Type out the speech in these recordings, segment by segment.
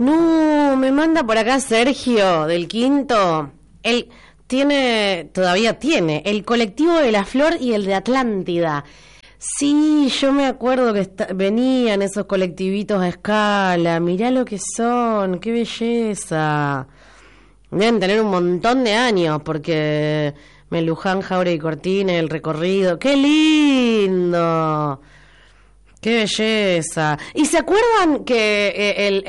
No, me manda por acá Sergio del Quinto. Él todavía tiene el colectivo de La Flor y el de Atlántida. Sí, yo me acuerdo que venían esos colectivitos a escala. Mirá lo que son, qué belleza. Deben tener un montón de años porque Luján, Jauregui y Cortina, el recorrido. ¡Qué lindo! ¡Qué belleza! ¿Y se acuerdan que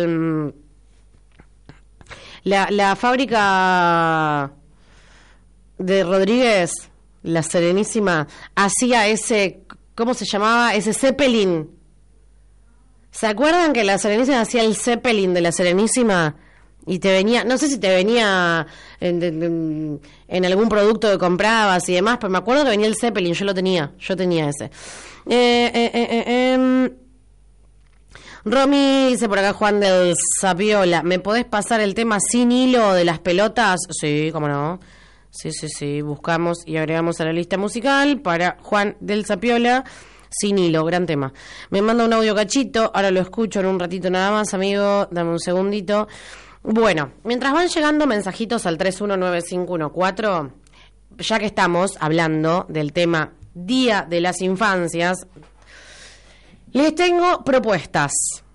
la fábrica de Rodríguez, la Serenísima, hacía ese, ¿cómo se llamaba? Ese Zeppelin. ¿Se acuerdan que la Serenísima hacía el Zeppelin de la Serenísima? Y te venía, no sé si te venía en algún producto que comprabas y demás, pero me acuerdo que venía el Zeppelin, yo tenía ese. Romy dice por acá, Juan del Zapiola, ¿me podés pasar el tema sin hilo de las pelotas? Sí, cómo no. Sí, buscamos y agregamos a la lista musical para Juan del Zapiola, sin hilo, gran tema. Me manda un audio cachito, ahora lo escucho en un ratito nada más, amigo, dame un segundito. Bueno, mientras van llegando mensajitos al 319514, ya que estamos hablando del tema Día de las Infancias, les tengo propuestas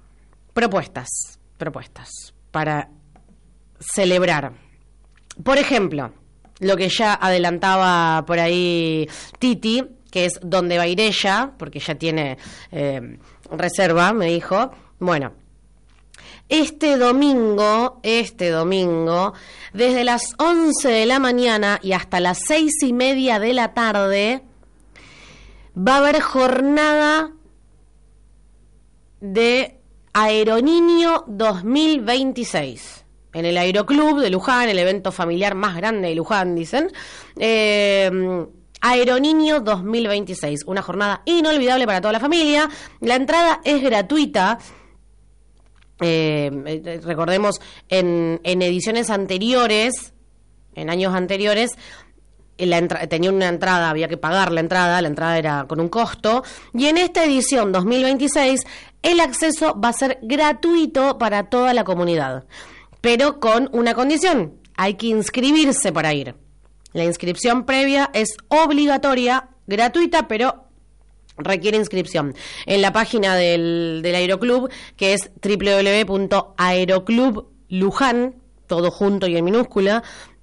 para celebrar. Por ejemplo, lo que ya adelantaba por ahí Titi, que es donde va a ir ella, porque ya tiene reserva, me dijo. Bueno, este domingo, desde las 11 de la mañana y hasta las 6:30 de la tarde, va a haber jornada de Aeroniño 2026. En el Aeroclub de Luján, el evento familiar más grande de Luján, dicen. Aeroniño 2026, una jornada inolvidable para toda la familia. La entrada es gratuita. Recordemos, en ediciones anteriores, en años anteriores, tenía una entrada, había que pagar la entrada era con un costo, y en esta edición 2026 el acceso va a ser gratuito para toda la comunidad, pero con una condición: hay que inscribirse para ir. La inscripción previa es obligatoria, gratuita, pero requiere inscripción en la página del Aeroclub, que es www.aeroclublujan, todo junto y en minúscula,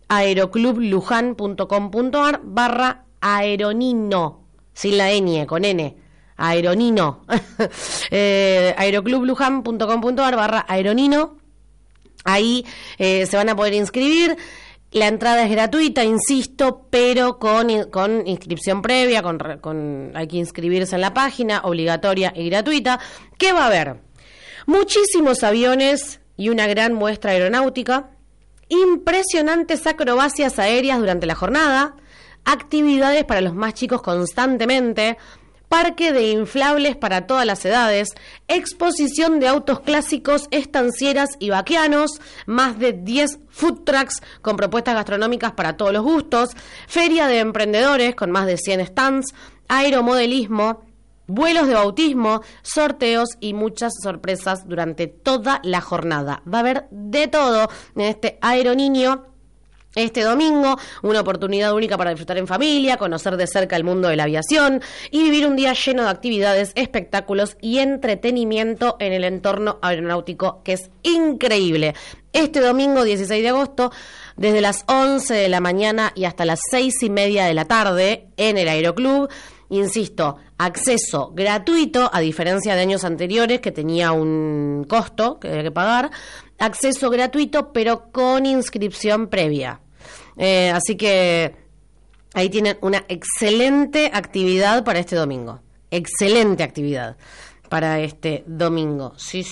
aeroclublujan.com.ar/aeronino, sin la ñ, con n, aeronino. aeroclublujan.com.ar/aeronino. Ahí se van a poder inscribir. La entrada es gratuita, insisto, pero con inscripción previa, hay que inscribirse en la página, obligatoria y gratuita. ¿Qué va a haber? Muchísimos aviones y una gran muestra aeronáutica, impresionantes acrobacias aéreas durante la jornada, actividades para los más chicos constantemente, parque de inflables para todas las edades, exposición de autos clásicos, estancieras y vaqueanos, más de 10 food trucks con propuestas gastronómicas para todos los gustos, feria de emprendedores con más de 100 stands, aeromodelismo, vuelos de bautismo, sorteos y muchas sorpresas durante toda la jornada. Va a haber de todo en este Aeroniño. Este domingo, una oportunidad única para disfrutar en familia, conocer de cerca el mundo de la aviación y vivir un día lleno de actividades, espectáculos y entretenimiento en el entorno aeronáutico, que es increíble. Este domingo, 16 de agosto, desde las 11 de la mañana y hasta las 6:30 de la tarde, en el Aeroclub. Insisto, acceso gratuito, a diferencia de años anteriores que tenía un costo que había que pagar. Acceso gratuito, pero con inscripción previa. Así que ahí tienen una excelente actividad para este domingo. Excelente actividad para este domingo. Sí.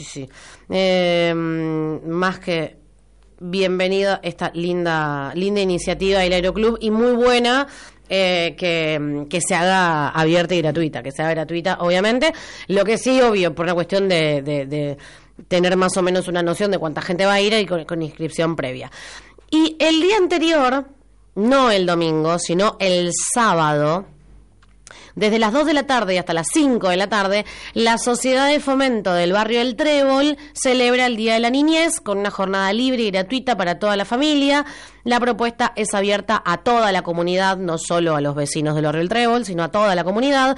Más que bienvenida esta linda iniciativa del Aeroclub, y muy buena que se haga abierta y gratuita, obviamente. Lo que sí, obvio, por una cuestión de tener más o menos una noción de cuánta gente va a ir y con inscripción previa. Y el día anterior, no el domingo, sino el sábado, Desde las 2 de la tarde y hasta las 5 de la tarde, la Sociedad de Fomento del Barrio del Trébol celebra el Día de la Niñez con una jornada libre y gratuita para toda la familia. La propuesta es abierta a toda la comunidad, no solo a los vecinos del Barrio del Trébol, sino a toda la comunidad.